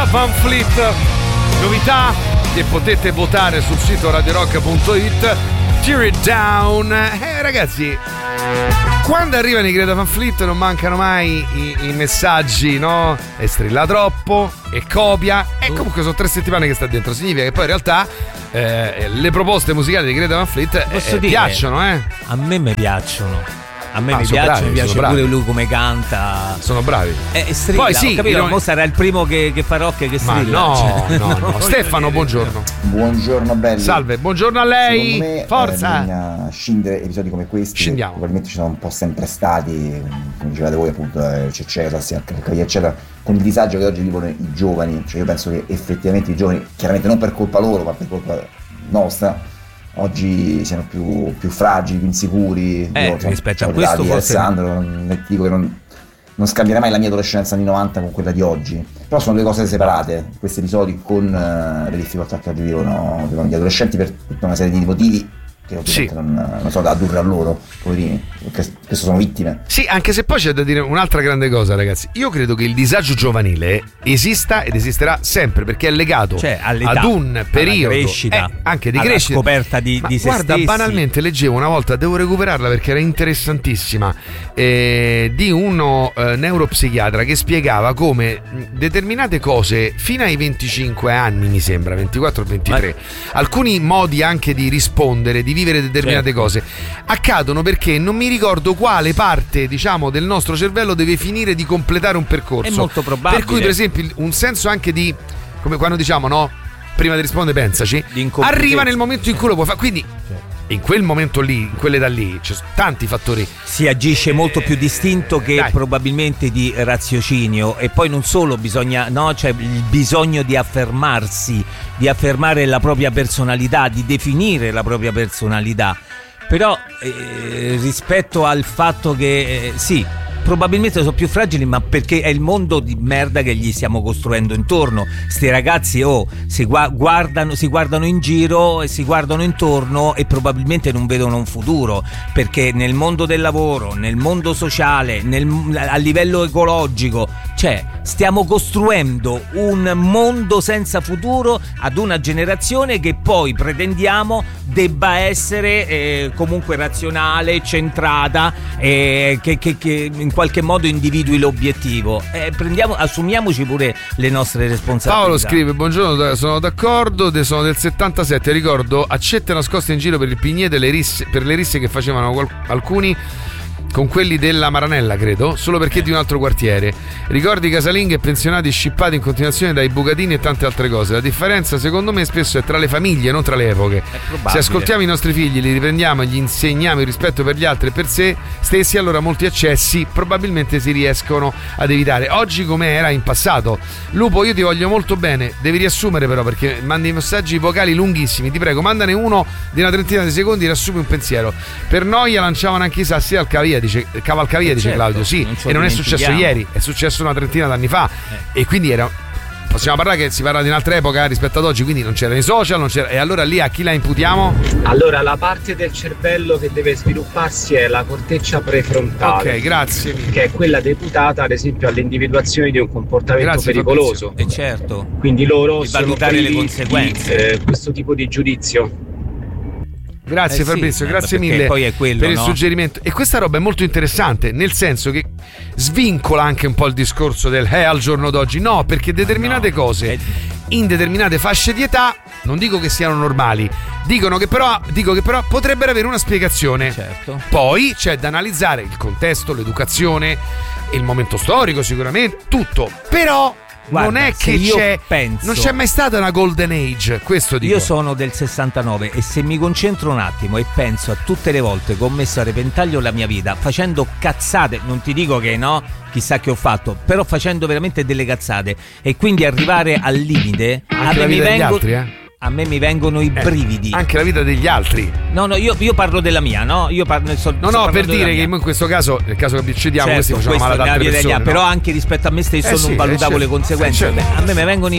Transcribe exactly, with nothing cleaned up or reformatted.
Van Fleet, novità che potete votare sul sito radio rock punto it. Tear It Down. Eh ragazzi, quando arrivano i Greta Van Fleet non mancano mai i, i messaggi, no? E strilla troppo, e copia. E comunque sono tre settimane che sta dentro. Significa che poi in realtà eh, le proposte musicali di Greta Van Fleet eh, piacciono, eh? A me mi piacciono. A me ah, mi piace, bravi, mi piace pure bravi. lui come canta. Sono bravi. Eh, strilla, poi sì, ho capito, non... mo sarà il primo che, che fa rock che strilla. Ma no, cioè, no, no. Stefano, buongiorno. Buongiorno belli. Salve, buongiorno a lei. Secondo me, forza. Eh, bisogna scindere episodi come questi. Scendiamo. Probabilmente ci sono un po' sempre stati, come dicevate voi appunto, eh, c'è c'era, eccetera, con il disagio che oggi vivono i giovani. Cioè io penso che effettivamente i giovani, chiaramente non per colpa loro, ma per colpa nostra, oggi siano più, più fragili, più insicuri. Eh, Io, rispetto cioè, a questo di forse... Alessandro, non dico che non, non scambierei mai la mia adolescenza anni novanta con quella di oggi, però sono due cose separate, questi episodi con uh, le difficoltà che oggi vivono, vivono gli adolescenti per tutta una serie di motivi che ovviamente sì. non, non so da addurre a loro, poverini, perché spesso sono vittime. Sì, anche se poi c'è da dire un'altra grande cosa, ragazzi. Io credo che il disagio giovanile esista ed esisterà sempre, perché è legato cioè, ad un periodo crescita, eh, anche di alla crescita, scoperta di, ma di se guarda, stessi. Banalmente leggevo una volta, devo recuperarla perché era interessantissima, eh, di uno eh, neuropsichiatra che spiegava come determinate cose fino ai venticinque anni, mi sembra ventiquattro ventitré, ma... alcuni modi anche di rispondere, di vivere determinate certo. cose accadono perché non mi ricordo quale parte, diciamo, del nostro cervello deve finire di completare un percorso. È molto probabile. Per cui, per esempio, un senso anche di, come quando diciamo, no, prima di rispondere pensaci, arriva nel momento in cui lo puoi fare. Quindi in quel momento lì, in quell'età lì, ci sono tanti fattori. Si agisce molto più distinto che Dai. probabilmente di raziocinio, e poi non solo bisogna, no, cioè il bisogno di affermarsi, di affermare la propria personalità, di definire la propria personalità. Però eh, rispetto al fatto che eh, sì, probabilmente sono più fragili, ma perché è il mondo di merda che gli stiamo costruendo intorno. Sti ragazzi oh, si guardano, si guardano in giro e si guardano intorno e probabilmente non vedono un futuro, perché nel mondo del lavoro, nel mondo sociale, nel, a livello ecologico, cioè stiamo costruendo un mondo senza futuro ad una generazione che poi pretendiamo debba essere eh, comunque razionale, centrata, eh, che, che, che in qualche modo individui l'obiettivo. Eh, prendiamo, assumiamoci pure le nostre responsabilità. Paolo scrive: buongiorno, sono d'accordo, sono del settantasette, ricordo accette nascoste in giro per il Pigneto, le risse, per le risse che facevano qual- alcuni con quelli della Maranella, credo, solo perché di un altro quartiere. Ricordi casalinghi e pensionati scippati in continuazione dai bucatini e tante altre cose. La differenza, secondo me, spesso è tra le famiglie, non tra le epoche. Se ascoltiamo i nostri figli, li riprendiamo e gli insegniamo il rispetto per gli altri e per sé stessi, allora molti eccessi probabilmente si riescono ad evitare. Oggi come era in passato. Lupo, io ti voglio molto bene, devi riassumere però, perché mandi messaggi vocali lunghissimi, ti prego, mandane uno di una trentina di secondi, riassumi un pensiero. Per noia lanciavano anche i sassi al cavia, dice cavalcavia, dice certo, Claudio, sì, non e non è successo ieri, è successo una trentina d'anni fa, eh. E quindi era, possiamo parlare che si parla di un'altra epoca rispetto ad oggi, quindi non c'erano i social, non c'era, e allora lì a chi la imputiamo? Allora la parte del cervello che deve svilupparsi è la corteccia prefrontale. Ok, grazie. Che è quella deputata ad esempio all'individuazione di un comportamento grazie, pericoloso. E certo. Quindi loro di valutare le conseguenze di, eh, questo tipo di giudizio. Grazie eh Fabrizio, sì, grazie mille mille poi è quello, per il no? suggerimento. E questa roba è molto interessante, nel senso che svincola anche un po' il discorso del eh al giorno d'oggi. No, perché determinate no, cose è... in determinate fasce di età, non dico che siano normali, dicono che però, dico che però potrebbero avere una spiegazione. Certo. Poi c'è da analizzare il contesto, l'educazione, il momento storico sicuramente, tutto. Però guarda, non è che io c'è penso, non c'è mai stata una golden age, questo dico. Io sono del sessantanove e se mi concentro un attimo e penso a tutte le volte che ho messo a repentaglio la mia vita facendo cazzate, non ti dico che no, chissà che ho fatto, però facendo veramente delle cazzate, e quindi arrivare al limite, anche a me mi vengo altri, eh? A me mi vengono i eh, brividi. Anche la vita degli altri. No, no, io, io parlo della mia, no? Io parlo, so, no, no, per dire che in questo caso, nel caso che ci diamo, certo, questi facciamo male ad altre persone, però no? anche rispetto a me stesso eh non sì, valutavo eh, le conseguenze. certo. Beh, a me mi vengono i